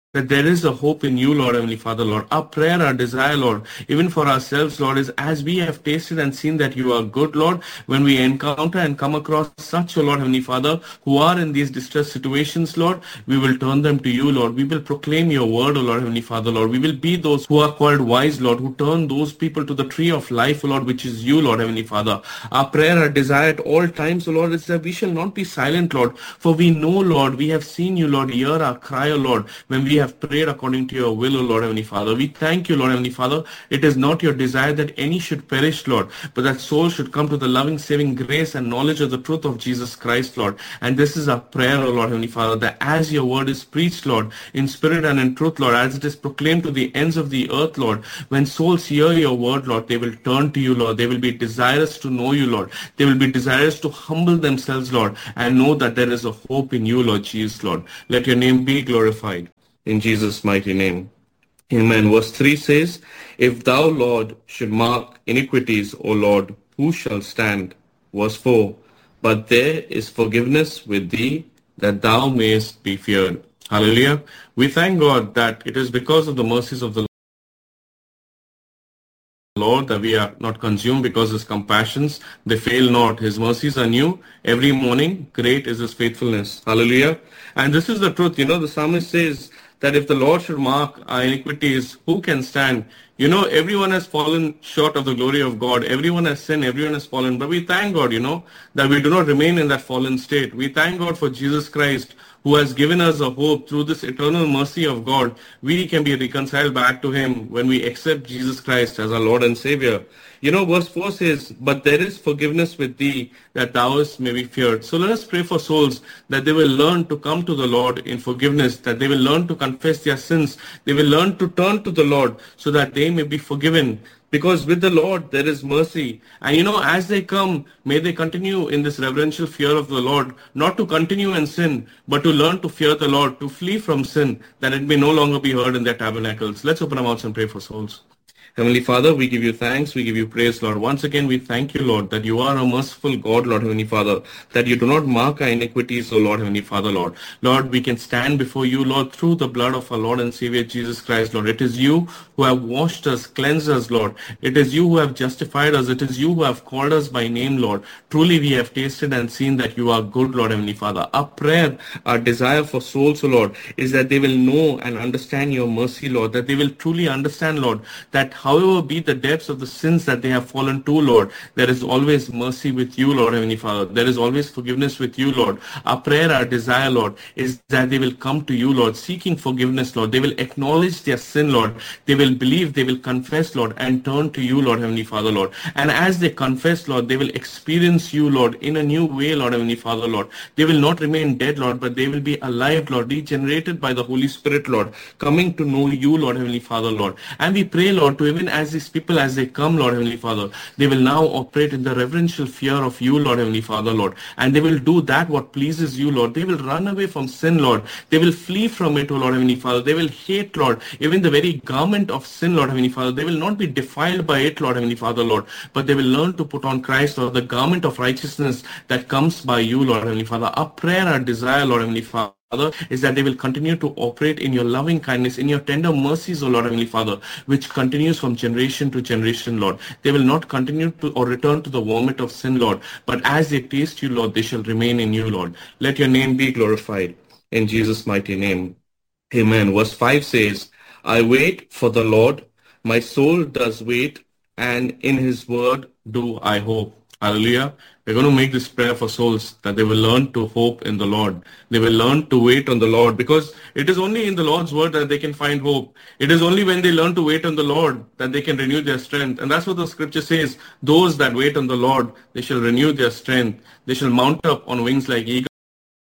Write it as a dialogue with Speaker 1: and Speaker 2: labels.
Speaker 1: that there is a hope in you, Lord Heavenly Father, Lord. Our prayer, our desire, Lord, even for ourselves, Lord, is as we have tasted and seen that you are good, Lord, when we encounter and come across such, O Lord Heavenly Father, who are in these distress situations, Lord, we will turn them to you, Lord. We will proclaim your word, O Lord Heavenly Father, Lord. We will be those who are called wise, Lord, who turn those people to the tree of life, O Lord, which is you, Lord Heavenly Father. Our prayer, our desire at all times, O Lord, is that we shall not be silent, Lord, for we know, Lord, we have seen you, Lord, hear our cry, O Lord, when we have prayed according to your will, O Lord Heavenly Father. We thank you, Lord Heavenly Father. It is not your desire that any should perish, Lord, but that souls should come to the loving, saving grace and knowledge of the truth of Jesus Christ, Lord. And this is our prayer, O Lord Heavenly Father, that as your word is preached, Lord, in spirit and in truth, Lord, as it is proclaimed to the ends of the earth, Lord, when souls hear your word, Lord, they will turn to you, Lord. They will be desirous to know you, Lord. They will be desirous to humble themselves, Lord, and know that there is a hope in you, Lord Jesus, Lord. Let your name be glorified. In Jesus' mighty name. Amen. Verse 3 says, If thou, Lord, should mark iniquities, O Lord, who shall stand? Verse 4, But there is forgiveness with thee, that thou mayest be feared. Hallelujah. We thank God that it is because of the mercies of the Lord that we are not consumed, because his compassions, they fail not. His mercies are new every morning. Great is his faithfulness. Hallelujah. And this is the truth. The psalmist says that if the Lord should mark our iniquities, who can stand? Everyone has fallen short of the glory of God. Everyone has sinned. Everyone has fallen. But we thank God, that we do not remain in that fallen state. We thank God for Jesus Christ, who has given us a hope through this eternal mercy of God. We can be reconciled back to him when we accept Jesus Christ as our Lord and Savior. Verse 4 says, But there is forgiveness with thee, that thou may be feared. So let us pray for souls, that they will learn to come to the Lord in forgiveness, that they will learn to confess their sins. They will learn to turn to the Lord so that they may be forgiven. Because with the Lord there is mercy. And as they come, may they continue in this reverential fear of the Lord, not to continue in sin, but to learn to fear the Lord, to flee from sin, that it may no longer be heard in their tabernacles. Let's open our mouths and pray for souls. Heavenly Father, we give you thanks, we give you praise, Lord. Once again, we thank you, Lord, that you are a merciful God, Lord, Heavenly Father, that you do not mark our iniquities, O Lord, Heavenly Father, Lord. Lord, we can stand before you, Lord, through the blood of our Lord and Savior, Jesus Christ, Lord. It is you who have washed us, cleansed us, Lord. It is you who have justified us. It is you who have called us by name, Lord. Truly, we have tasted and seen that you are good, Lord, Heavenly Father. Our prayer, our desire for souls, O Lord, is that they will know and understand your mercy, Lord, that they will truly understand, Lord, that however be the depths of the sins that they have fallen to, Lord, there is always mercy with you, Lord, Heavenly Father. There is always forgiveness with you, Lord. Our prayer, our desire, Lord, is that they will come to you, Lord, seeking forgiveness, Lord. They will acknowledge their sin, Lord. They will believe, they will confess, Lord, and turn to you, Lord, Heavenly Father, Lord. And as they confess, Lord, they will experience you, Lord, in a new way, Lord, Heavenly Father, Lord. They will not remain dead, Lord, but they will be alive, Lord, regenerated by the Holy Spirit, Lord, coming to know you, Lord, Heavenly Father, Lord. And we pray, Lord, to even as these people, as they come, Lord, Heavenly Father, they will now operate in the reverential fear of you, Lord, Heavenly Father, Lord. And they will do that what pleases you, Lord. They will run away from sin, Lord. They will flee from it, O Lord, Heavenly Father. They will hate, Lord, even the very garment of sin, Lord, Heavenly Father. They will not be defiled by it, Lord, Heavenly Father, Lord. But they will learn to put on Christ, or the garment of righteousness that comes by you, Lord, Heavenly Father. Our prayer, our desire, Lord, Heavenly Father, is that they will continue to operate in your loving kindness, in your tender mercies, O Lord, Heavenly Father, which continues from generation to generation, Lord. They will not continue to or return to the vomit of sin, Lord, but as they taste you, Lord, they shall remain in you, Lord. Let your name be glorified. In Jesus' mighty name. Amen. Verse 5 says, I wait for the Lord, my soul does wait, and in his word do I hope. Hallelujah. We're going to make this prayer for souls, that they will learn to hope in the Lord. They will learn to wait on the Lord, because it is only in the Lord's word that they can find hope. It is only when they learn to wait on the Lord that they can renew their strength. And that's what the scripture says. Those that wait on the Lord, they shall renew their strength. They shall mount up on wings like eagles.